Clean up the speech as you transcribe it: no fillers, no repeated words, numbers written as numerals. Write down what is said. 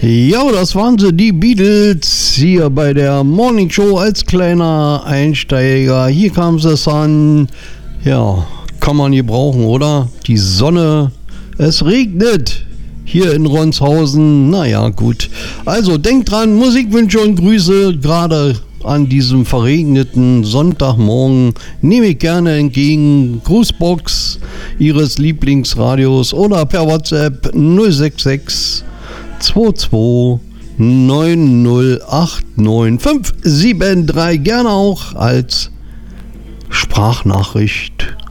Ja, das waren sie, die Beatles, hier bei der Morning Show als kleiner Einsteiger. Hier kam es an. Ja, kann man gebrauchen, oder? Die Sonne, es regnet hier in Ronshausen. Naja, gut. Also denkt dran, Musikwünsche und Grüße, gerade an diesem verregneten Sonntagmorgen nehme ich gerne entgegen. Grußbox Ihres Lieblingsradios oder per WhatsApp 066 22 9089573. Gerne auch als Sprachnachricht